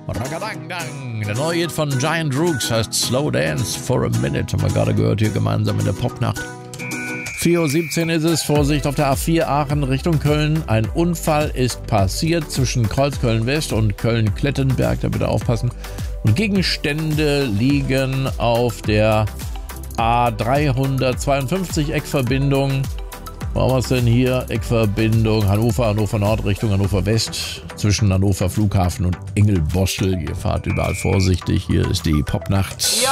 Ragadang, der neue Hit von Giant Rooks heißt Slow Dance for a Minute. Haben wir gerade gehört hier gemeinsam in der Popnacht. 4:17 Uhr ist es. Vorsicht auf der A4 Aachen Richtung Köln. Ein Unfall ist passiert zwischen Kreuzköln West und Köln-Klettenberg. Da bitte aufpassen. Und Gegenstände liegen auf der A352 Eckverbindung. Wo haben wir es denn hier? Eckverbindung Hannover Nord Richtung Hannover West. Zwischen Hannover Flughafen und Engelboschel. Ihr fahrt überall vorsichtig. Hier ist die Popnacht. Ja.